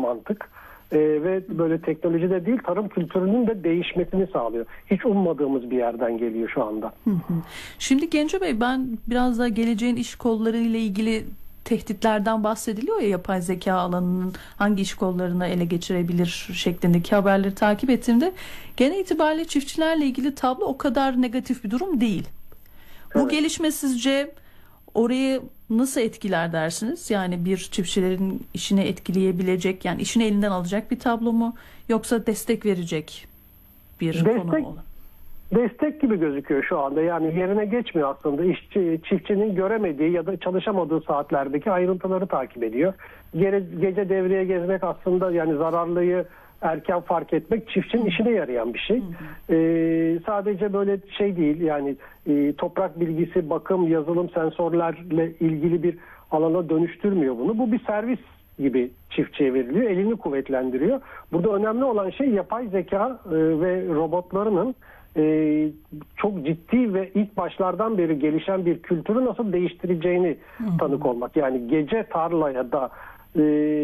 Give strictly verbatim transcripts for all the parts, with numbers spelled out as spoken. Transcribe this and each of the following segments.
mantık. Ee, ve böyle teknolojide değil, tarım kültürünün de değişmesini sağlıyor. Hiç ummadığımız bir yerden geliyor şu anda. Hı hı. Şimdi Genco Bey, ben biraz da geleceğin iş kolları ile ilgili tehditlerden bahsediliyor ya, yapay zeka alanının hangi iş kollarını ele geçirebilir şeklindeki haberleri takip ettiğimde genel itibariyle çiftçilerle ilgili tablo o kadar negatif bir durum değil. Bu Evet. gelişme sizce orayı nasıl etkiler dersiniz? Yani bir çiftçilerin işini etkileyebilecek, yani işini elinden alacak bir tablo mu, yoksa destek verecek bir Destek, konu mu? destek gibi gözüküyor şu anda. Yani yerine geçmiyor aslında. İşçi, çiftçinin göremediği ya da çalışamadığı saatlerdeki ayrıntıları takip ediyor. Gece, gece devreye gezmek aslında, yani zararlıyı erken fark etmek çiftçinin işine yarayan bir şey. Ee, sadece böyle şey değil, yani e, toprak bilgisi, bakım, yazılım, sensörlerle ilgili bir alana dönüştürmüyor bunu. Bu bir servis gibi çiftçiye veriliyor. Elini kuvvetlendiriyor. Burada önemli olan şey yapay zeka e, ve robotlarının e, çok ciddi ve ilk başlardan beri gelişen bir kültürü nasıl değiştireceğini tanık olmak. Yani gece tarlaya da e,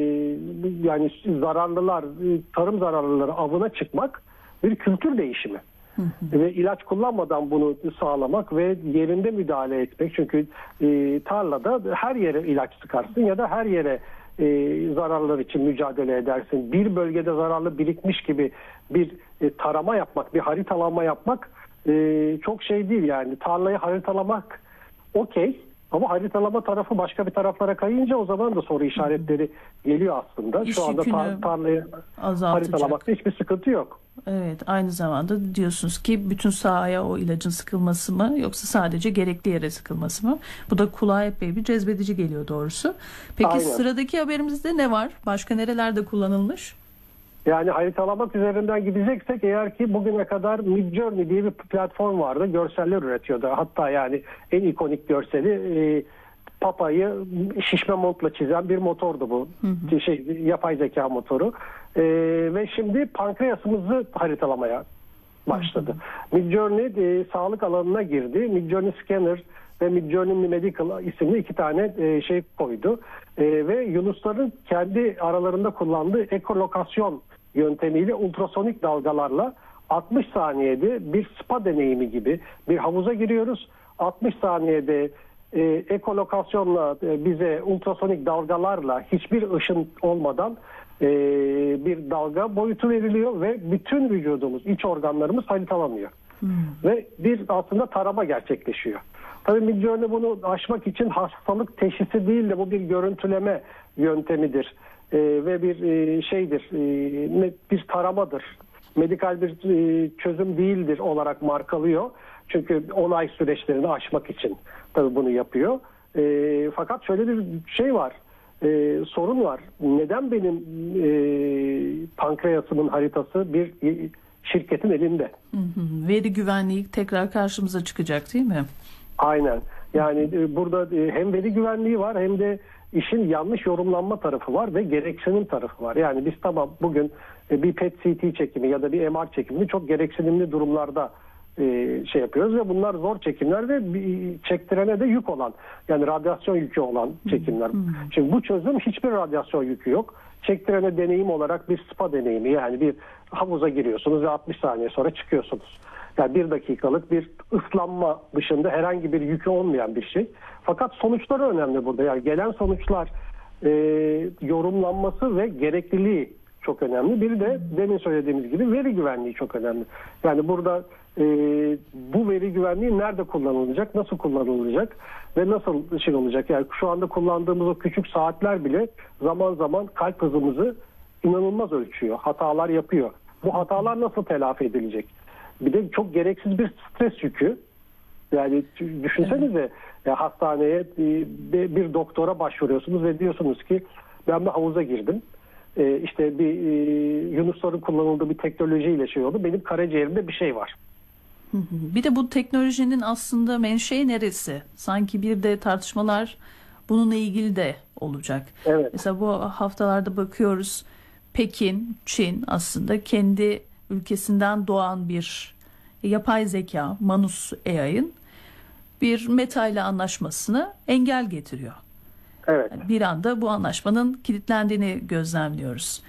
yani zararlılar, tarım zararlıları avına çıkmak bir kültür değişimi. Ve ilaç kullanmadan bunu sağlamak ve yerinde müdahale etmek. Çünkü e, tarlada her yere ilaç sıkarsın ya da her yere e, zararlar için mücadele edersin. Bir bölgede zararlı birikmiş gibi bir e, tarama yapmak, bir haritalama yapmak e, çok şey değil yani. Tarlayı haritalamak okey, ama haritalama tarafı başka bir taraflara kayınca o zaman da soru işaretleri geliyor aslında. İş Şu anda tar- tarlayı haritalamakta hiçbir sıkıntı yok. Evet, aynı zamanda diyorsunuz ki bütün sahaya o ilacın sıkılması mı, yoksa sadece gerekli yere sıkılması mı? Bu da kulağa epey bir cezbedici geliyor doğrusu. Peki Aynen. Sıradaki haberimizde ne var? Başka nerelerde kullanılmış? Yani haritalamak üzerinden gideceksek eğer, ki bugüne kadar Midjourney diye bir platform vardı. Görseller üretiyordu. Hatta yani en ikonik görseli e, papayı şişme montla çizen bir motordu bu. Hı hı. Şey, yapay zeka motoru. E, ve şimdi pankreasımızı haritalamaya başladı. Hı hı. Midjourney e, sağlık alanına girdi. Midjourney Scanner ve Midjourney Medical isimli iki tane e, şey koydu. E, ve yunusların kendi aralarında kullandığı ekolokasyon yöntemiyle ultrasonik dalgalarla altmış saniyede bir spa deneyimi gibi bir havuza giriyoruz. altmış saniyede e, ekolokasyonla e, bize ultrasonik dalgalarla hiçbir ışın olmadan e, bir dalga boyutu veriliyor ve bütün vücudumuz, iç organlarımız haritalanıyor. Hmm. Ve bir aslında tarama gerçekleşiyor. Tabii Midjourney bunu aşmak için hastalık teşhisi değil de bu bir görüntüleme yöntemidir. Ee, ve bir e, şeydir, e, bir taramadır. Medikal bir e, çözüm değildir olarak markalıyor. Çünkü onay süreçlerini aşmak için tabii bunu yapıyor. E, fakat şöyle bir şey var, e, sorun var. Neden benim e, pankreasımın haritası bir e, şirketin elinde? Hı hı. Veri güvenliği tekrar karşımıza çıkacak değil mi? Aynen. Yani e, burada e, hem veri güvenliği var, hem de işin yanlış yorumlanma tarafı var ve gereksinim tarafı var. Yani biz tamam bugün e, bir P E T C T çekimi ya da bir M R çekimini çok gereksinimli durumlarda e, şey yapıyoruz ve bunlar zor çekimler ve bir, çektirene de yük olan, yani radyasyon yükü olan çekimler. Hmm. Şimdi bu çözüm hiçbir radyasyon yükü yok. Çektirene deneyim olarak bir spa deneyimi, yani bir havuza giriyorsunuz ve altmış saniye sonra çıkıyorsunuz. Yani bir dakikalık bir ıslanma dışında herhangi bir yükü olmayan bir şey. Fakat sonuçları önemli burada. Yani gelen sonuçlar e, yorumlanması ve gerekliliği çok önemli. Bir de demin söylediğimiz gibi veri güvenliği çok önemli. Yani burada e, bu veri güvenliği nerede kullanılacak, nasıl kullanılacak ve nasıl şey olacak? Yani şu anda kullandığımız o küçük saatler bile zaman zaman kalp hızımızı inanılmaz ölçüyor. Hatalar yapıyor. Bu hatalar nasıl telafi edilecek? Bir de çok gereksiz bir stres yükü. Yani düşünsenize, ya hastaneye bir doktora başvuruyorsunuz ve diyorsunuz ki ben bir havuza girdim. İşte bir yunusların kullanıldığı bir teknolojiyle şey oldu. Benim karaciğerimde bir şey var. Bir de bu teknolojinin aslında menşei neresi? Sanki bir de tartışmalar bununla ilgili de olacak. Evet. Mesela bu haftalarda bakıyoruz, Pekin, Çin aslında kendi ülkesinden doğan bir yapay zeka, Manus A I'ın bir Meta ile anlaşmasını engel getiriyor. Evet. Bir anda bu anlaşmanın kilitlendiğini gözlemliyoruz.